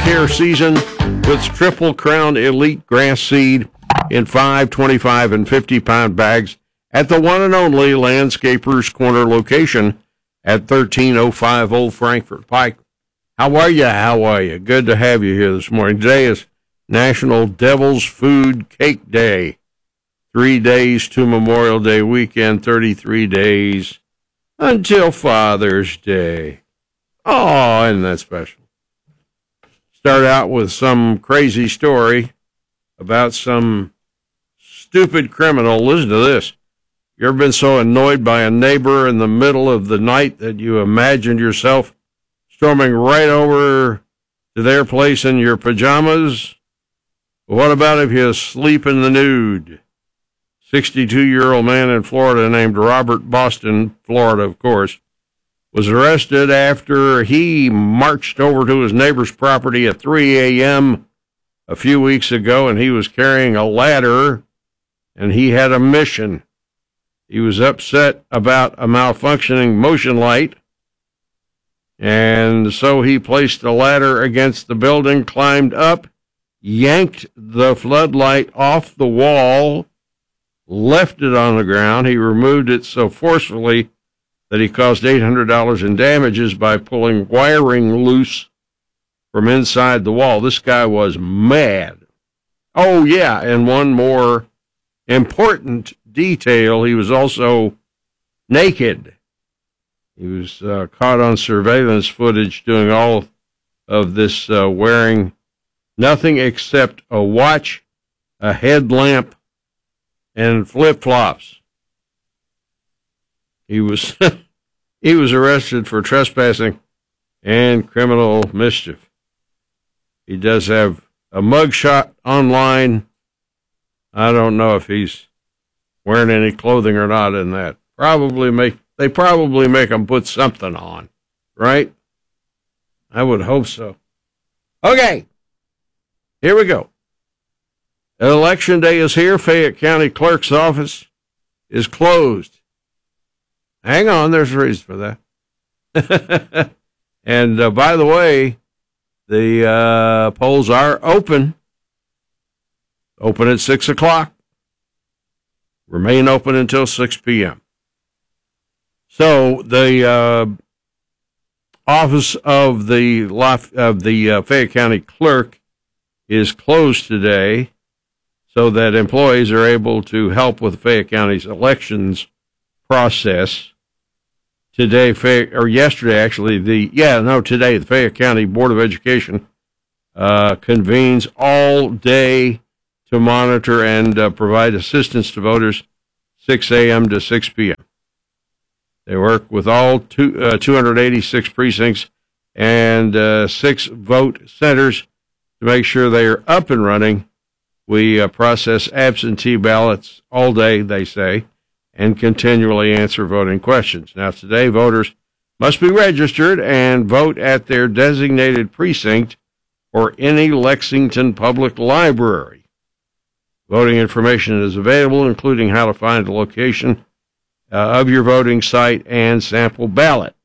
care season with Triple Crown Elite Grass Seed in 5, 25, and 50-pound bags at the one and only Landscapers Corner location at 1305 Old Frankfort Pike. How are you? How are you? Good to have you here this morning. Today is National Devil's Food Cake Day. 3 days to Memorial Day weekend, 33 days until Father's Day. Oh, isn't that special? Start out with some crazy story about some stupid criminal. Listen to this. You ever been so annoyed by a neighbor in the middle of the night that you imagined yourself storming right over to their place in your pajamas? What about if you sleep in the nude? 62-year-old man in Florida named Robert Boston, Florida, of course, was arrested after he marched over to his neighbor's property at 3 a.m. a few weeks ago, and he was carrying a ladder, and he had a mission. He was upset about a malfunctioning motion light, and so he placed a ladder against the building, climbed up, yanked the floodlight off the wall, left it on the ground. He removed it so forcefully that he caused $800 in damages by pulling wiring loose from inside the wall. This guy was mad. Oh, yeah, and one more important detail, he was also naked. He was caught on surveillance footage doing all of this wearing nothing except a watch, a headlamp, and flip-flops. He was he was arrested for trespassing and criminal mischief. He does have a mugshot online. I don't know if he's wearing any clothing or not in that. They probably make him put something on, right? I would hope so. Okay, here we go. Election day is here. Fayette County Clerk's office is closed. Hang on, there's a reason for that. And by the way, the polls are open. Open at 6 o'clock. Remain open until 6 p.m. So the office of the Fayette County Clerk is closed today, so that employees are able to help with Fayette County's elections process. Today, yesterday, today, the Fayette County Board of Education convenes all day to monitor and provide assistance to voters 6 a.m. to 6 p.m. They work with all 286 precincts and 6 vote centers to make sure they are up and running. We process absentee ballots all day, they say, and continually answer voting questions. Now, today, voters must be registered and vote at their designated precinct or any Lexington Public Library. Voting information is available, including how to find the location of your voting site and sample ballot.